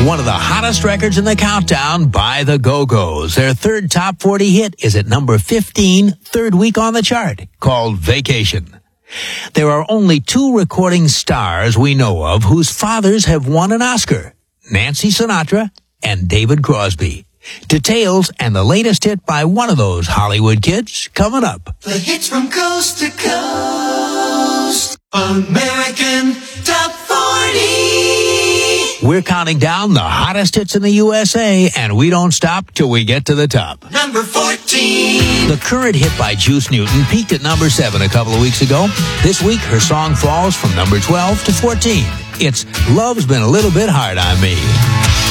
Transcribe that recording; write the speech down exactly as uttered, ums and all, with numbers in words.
One of the hottest records in the countdown by the Go-Go's. Their third top forty hit is at number fifteen, third week on the chart, called Vacation. There are only two recording stars we know of whose fathers have won an Oscar, Nancy Sinatra and David Crosby. Details and the latest hit by one of those Hollywood kids coming up. The hits from coast to coast. American Top forty. We're counting down the hottest hits in the U S A, and we don't stop till we get to the top. Number fourteen. The current hit by Juice Newton peaked at number seven a couple of weeks ago. This week, her song falls from number twelve to fourteen. It's Love's Been a Little Bit Hard on Me.